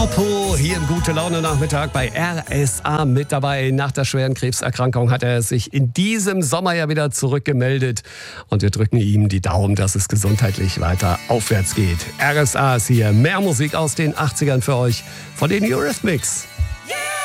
Harpo hier im Gute-Laune-Nachmittag bei RSA mit dabei. Nach der schweren Krebserkrankung hat er sich in diesem Sommer ja wieder zurückgemeldet. Und wir drücken ihm die Daumen, dass es gesundheitlich weiter aufwärts geht. RSA ist hier. Mehr Musik aus den 80ern für euch von den Eurythmics.